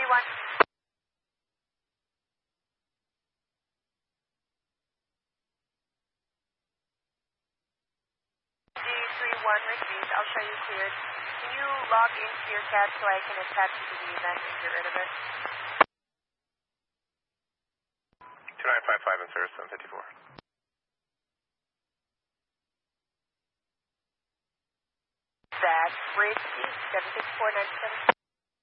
D31. D31 received. I'll show you cleared. Can you log into your CAD so I can attach it to the event and get rid of it? 2955 in service, 754. That's Bridge 76497.